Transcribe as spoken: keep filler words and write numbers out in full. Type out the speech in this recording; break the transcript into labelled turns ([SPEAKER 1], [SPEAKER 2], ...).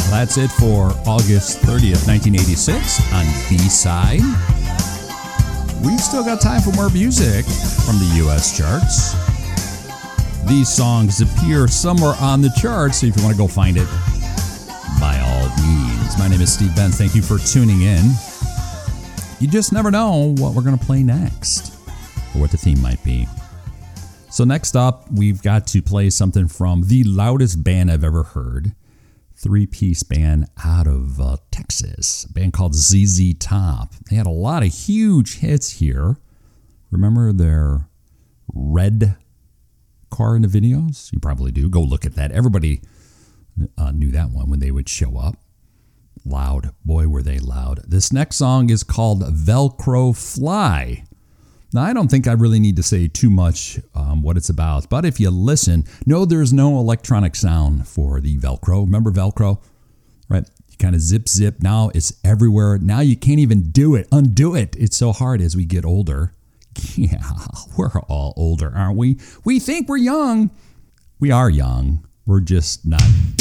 [SPEAKER 1] That's it for August thirtieth, nineteen eighty-six on B-Side. We've still got time for more music from the U S charts. These songs appear somewhere on the charts, so if you want to go find it, by all means. My name is Steve Benz. Thank you for tuning in. You just never know what we're going to play next or what the theme might be. So next up, we've got to play something from the loudest band I've ever heard. Three-piece band out of uh, Texas, a band called Z Z Top. They had a lot of huge hits here. Remember their red car in the videos? You probably do. Go look at that. Everybody uh, knew that one when they would show up. Loud. Boy, were they loud. This next song is called Velcro Fly. Now, I don't think I really need to say too much um, what it's about, but if you listen, no, there's no electronic sound for the Velcro. Remember Velcro? Right? You kind of zip, zip. Now it's everywhere. Now you can't even do it. Undo it. It's so hard as we get older. Yeah, we're all older, aren't we? We think we're young. We are young. We're just not